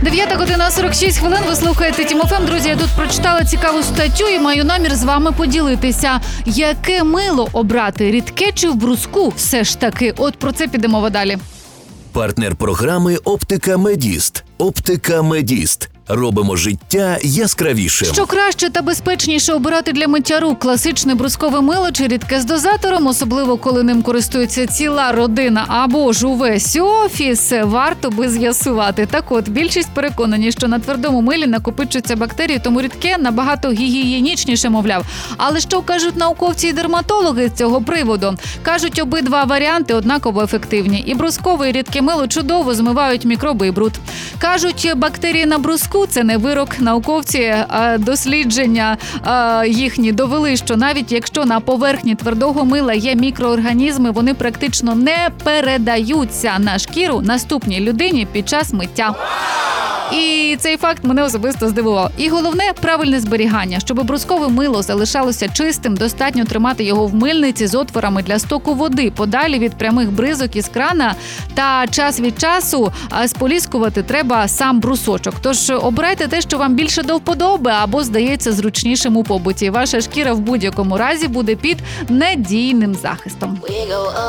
9:46. Ви слухаєте Тім ФМ. Друзі, я тут прочитала цікаву статтю і маю намір з вами поділитися. Яке мило обрати, рідке чи в бруску? Все ж таки, от про це підемо мова далі. Партнер програми «Оптика Медіст». «Оптика Медіст». Робимо життя яскравішим. Що краще та безпечніше обирати для миття рук? Класичне брускове мило чи рідке з дозатором, особливо коли ним користується ціла родина або ж увесь офіс, варто би з'ясувати. Так от, більшість переконані, що на твердому милі накопичуються бактерії, тому рідке набагато гігієнічніше, мовляв. Але що кажуть науковці і дерматологи з цього приводу? Кажуть, обидва варіанти однаково ефективні. І брускове, і рідке мило чудово змивають мікроби і бруд. Кажуть, бактерії на бруску – це не вирок. Науковці дослідження їхні довели, що навіть якщо на поверхні твердого мила є мікроорганізми, вони практично не передаються на шкіру наступній людині під час миття. І цей факт мене особисто здивував. І головне – правильне зберігання. Щоб брускове мило залишалося чистим, достатньо тримати його в мильниці з отворами для стоку води, подалі від прямих бризок із крана, та час від часу споліскувати треба сам брусочок. Тож обирайте те, що вам більше до вподоби або здається зручнішим у побуті. Ваша шкіра в будь-якому разі буде під надійним захистом.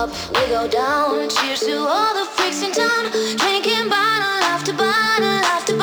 We go down, cheers to all the freaks in town, drinking bottle after bottle after